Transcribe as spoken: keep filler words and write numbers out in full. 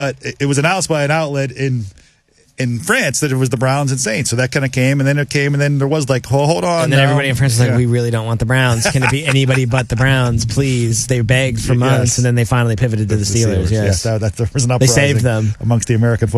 uh, it, it was announced by an outlet in in France that it was the Browns and Saints. So that kind of came, and then it came, and then there was like, oh, hold on. And then now. everybody in France was like, Yeah. we really don't want the Browns. Can it be anybody but the Browns, please? They begged for months, Yes. and then they finally pivoted to the, The Steelers. Yes, yes, that, that, there was an they uprising saved them amongst the American football